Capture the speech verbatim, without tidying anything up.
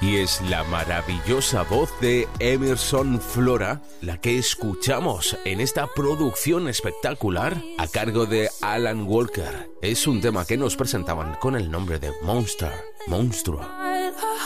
Y es la maravillosa voz de Emerson Flora la que escuchamos en esta producción espectacular a cargo de Alan Walker. Es un tema que nos presentaban con el nombre de Monster, Monstruo.